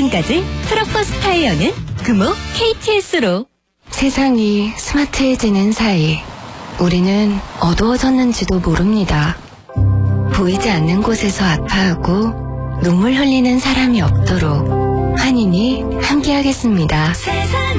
지금까지 트럭버스 타이어는 금호 KTS로. 세상이 스마트해지는 사이 우리는 어두워졌는지도 모릅니다. 보이지 않는 곳에서 아파하고 눈물 흘리는 사람이 없도록 한인이 함께하겠습니다.